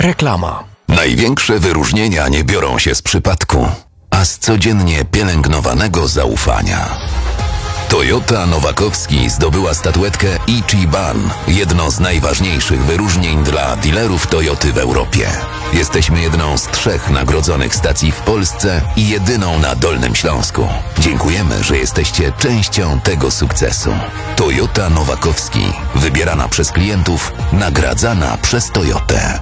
Reklama. Największe wyróżnienia nie biorą się z przypadku, a z codziennie pielęgnowanego zaufania. Toyota Nowakowski zdobyła statuetkę Ichiban, jedno z najważniejszych wyróżnień dla dealerów Toyoty w Europie. Jesteśmy jedną z 3 nagrodzonych stacji w Polsce i jedyną na Dolnym Śląsku. Dziękujemy, że jesteście częścią tego sukcesu. Toyota Nowakowski, wybierana przez klientów, nagradzana przez Toyotę.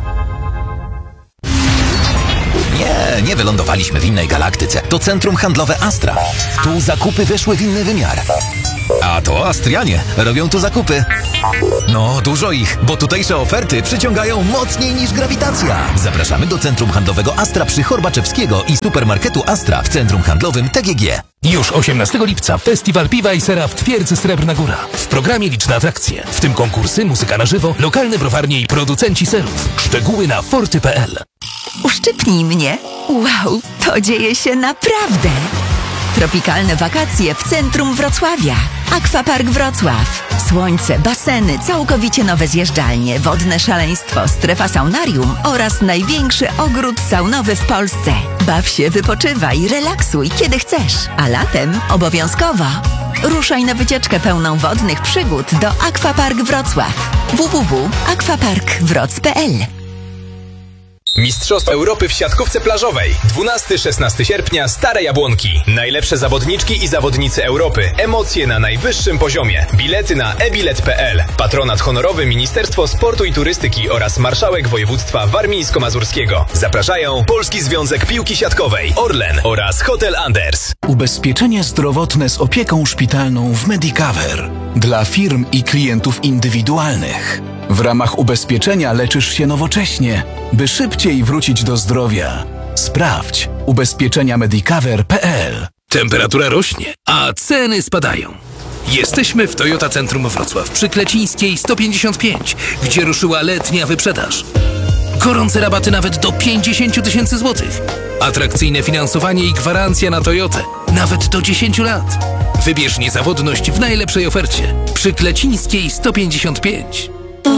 Nie wylądowaliśmy w innej galaktyce. To centrum handlowe Astra. Tu zakupy weszły w inny wymiar. A to Astrianie robią tu zakupy. No, dużo ich, bo tutejsze oferty przyciągają mocniej niż grawitacja. Zapraszamy do centrum handlowego Astra przy Horbaczewskiego i supermarketu Astra w centrum handlowym TGG. Już 18 lipca Festiwal Piwa i Sera w Twierdzy Srebrna Góra. W programie liczne atrakcje, w tym konkursy, muzyka na żywo, lokalne browarnie i producenci serów. Szczegóły na forty.pl. Uszczypnij mnie. Wow, to dzieje się naprawdę. Tropikalne wakacje w centrum Wrocławia. Aquapark Wrocław. Słońce, baseny, całkowicie nowe zjeżdżalnie, wodne szaleństwo, strefa saunarium oraz największy ogród saunowy w Polsce. Baw się, wypoczywaj, relaksuj kiedy chcesz. A latem obowiązkowo. Ruszaj na wycieczkę pełną wodnych przygód do Aquapark Wrocław. www.aquaparkwroc.pl. Mistrzostw Europy w siatkówce plażowej. 12-16 sierpnia, Stare Jabłonki. Najlepsze zawodniczki i zawodnicy Europy. Emocje na najwyższym poziomie. Bilety na ebilet.pl. Patronat honorowy Ministerstwo Sportu i Turystyki oraz Marszałek Województwa Warmińsko-Mazurskiego. Zapraszają Polski Związek Piłki Siatkowej, Orlen oraz Hotel Anders. Ubezpieczenie zdrowotne z opieką szpitalną w Medicover. Dla firm i klientów indywidualnych. W ramach ubezpieczenia leczysz się nowocześnie, by szybciej wrócić do zdrowia. Sprawdź ubezpieczeniamedicover.pl. Temperatura rośnie, a ceny spadają. Jesteśmy w Toyota Centrum Wrocław przy Klecińskiej 155, gdzie ruszyła letnia wyprzedaż. Gorące rabaty nawet do 50 000 złotych. Atrakcyjne finansowanie i gwarancja na Toyotę nawet do 10 lat. Wybierz niezawodność w najlepszej ofercie przy Klecińskiej 155.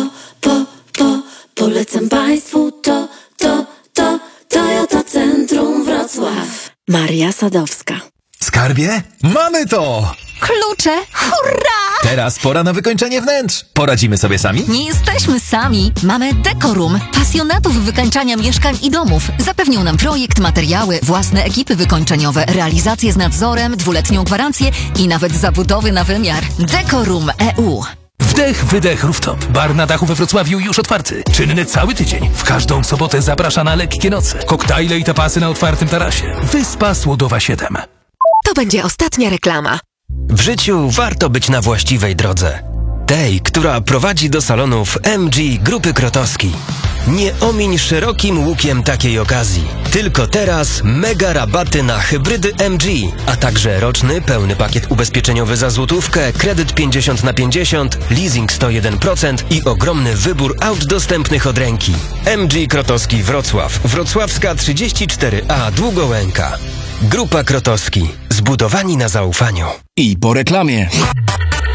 Polecam Państwu Toyota Centrum Wrocław. Maria Sadowska. Skarbie? Mamy to! Klucze! Hurra! Teraz pora na wykończenie wnętrz. Poradzimy sobie sami? Nie jesteśmy sami. Mamy Dekorum, pasjonatów wykańczania mieszkań i domów. Zapewnią nam projekt, materiały, własne ekipy wykończeniowe, realizację z nadzorem, 2-letnią gwarancję i nawet zabudowy na wymiar. Dekorum EU. Wdech, wydech, rooftop. Bar na dachu we Wrocławiu już otwarty. Czynny cały tydzień. W każdą sobotę zaprasza na lekkie noce. Koktajle i tapasy na otwartym tarasie. Wyspa Słodowa 7. To będzie ostatnia reklama. W życiu warto być na właściwej drodze. Tej, która prowadzi do salonów MG Grupy Krotowski. Nie omiń szerokim łukiem takiej okazji. Tylko teraz mega rabaty na hybrydy MG, a także roczny pełny pakiet ubezpieczeniowy za złotówkę, kredyt 50/50, leasing 101% i ogromny wybór aut dostępnych od ręki. MG Krotowski Wrocław, Wrocławska 34A Długołęka. Grupa Krotowski. Zbudowani na zaufaniu. I po reklamie.